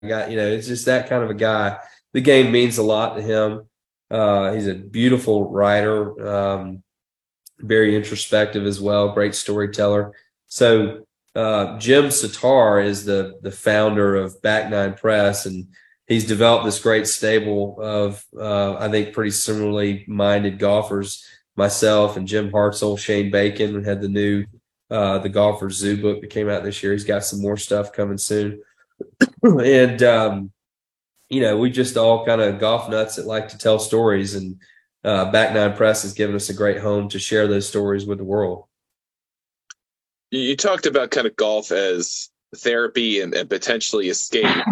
got, it's just that kind of a guy. The game means a lot to him. He's a beautiful writer, very introspective as well, great storyteller. So Jim Sitar is the founder of Back Nine Press, and he's developed this great stable of I think pretty similarly minded golfers. Myself and Jim Hartzell, Shane Bacon had the new the Golfer's Zoo book that came out this year. He's got some more stuff coming soon, and we just all kind of golf nuts that like to tell stories, and Back Nine Press has given us a great home to share those stories with the world. You talked about kind of golf as therapy and potentially escape.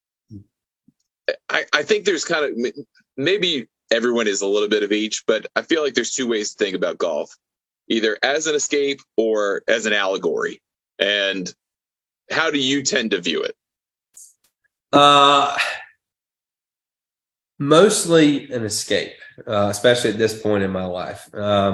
I think there's kind of, maybe everyone is a little bit of each, but I feel like there's two ways to think about golf, either as an escape or as an allegory. And how do you tend to view it? Mostly an escape, especially at this point in my life.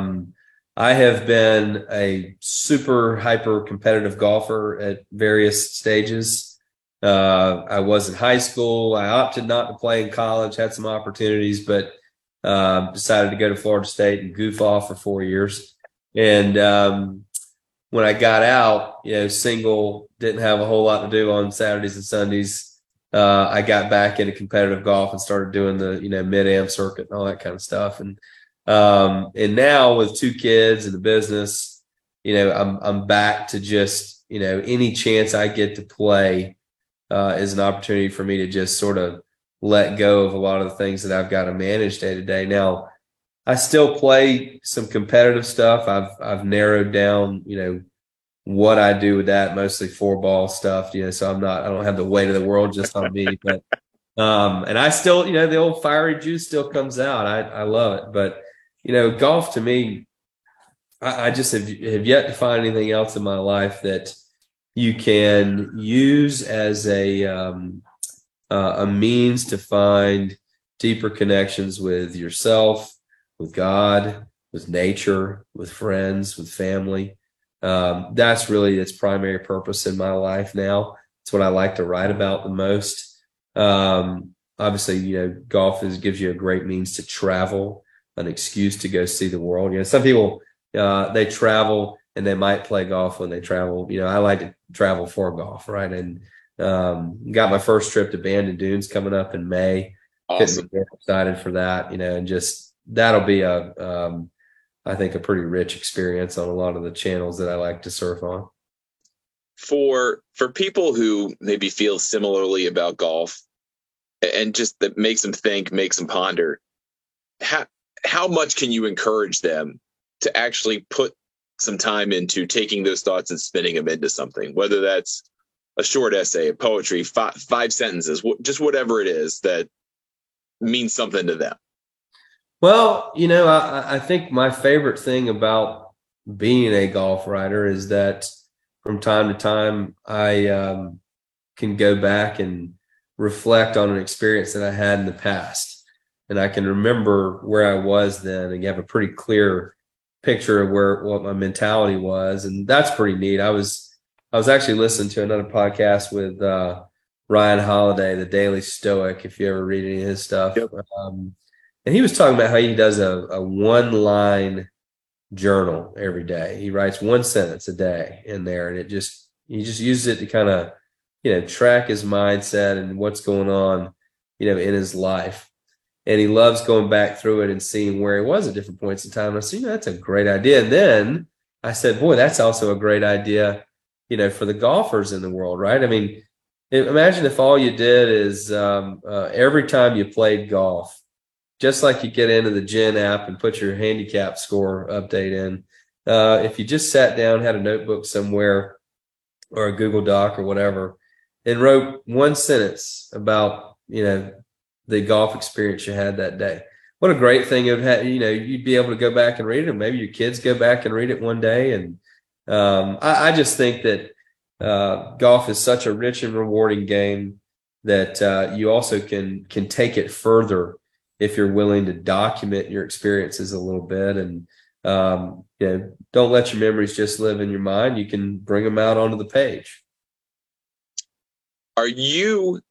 I have been a super hyper competitive golfer at various stages. I was in high school. I opted not to play in college, had some opportunities, but decided to go to Florida State and goof off for 4 years. And when I got out, single, didn't have a whole lot to do on Saturdays and Sundays. I got back into competitive golf and started doing the, mid-am circuit and all that kind of stuff. And now with 2 kids and the business, I'm back to just, any chance I get to play is an opportunity for me to just sort of let go of a lot of the things that I've got to manage day to day. Now, I still play some competitive stuff. I've narrowed down, what I do with that, mostly 4-ball stuff, so I don't have the weight of the world just on me, but and I still, the old fiery juice still comes out. I love it. But, golf to me, I just have yet to find anything else in my life that you can use as a means to find deeper connections with yourself, with God, with nature, with friends, with family. That's really its primary purpose in my life now. It's what I like to write about the most. Obviously, golf gives you a great means to travel, an excuse to go see the world. Some people, they travel and they might play golf when they travel. I like to travel for golf, right? And got my first trip to Bandon Dunes coming up in May. Awesome. Couldn't be more excited for that, and just that'll be I think a pretty rich experience on a lot of the channels that I like to surf on. For people who maybe feel similarly about golf, and just that makes them think, makes them ponder, how much can you encourage them to actually put some time into taking those thoughts and spinning them into something, whether that's a short essay, a poetry, five sentences, just whatever it is that means something to them? Well, I think my favorite thing about being a golf writer is that from time to time I can go back and reflect on an experience that I had in the past. And I can remember where I was then and you have a pretty clear picture of what my mentality was. And that's pretty neat. I was actually listening to another podcast with Ryan Holiday, The Daily Stoic, if you ever read any of his stuff. Yep. And he was talking about how he does a one-line journal every day. He writes one sentence a day in there, and he just uses it to kind of, track his mindset and what's going on, in his life. And he loves going back through it and seeing where he was at different points in time. And I said, that's a great idea. And then I said, boy, that's also a great idea, for the golfers in the world, right? I mean, imagine if all you did is every time you played golf, just like you get into the Gen app and put your handicap score update in, if you just sat down, had a notebook somewhere or a Google Doc or whatever, and wrote one sentence about, the golf experience you had that day. What a great thing it would have, you'd be able to go back and read it, and maybe your kids go back and read it one day. And I just think that golf is such a rich and rewarding game that you also can take it further if you're willing to document your experiences a little bit. And don't let your memories just live in your mind. You can bring them out onto the page. Are you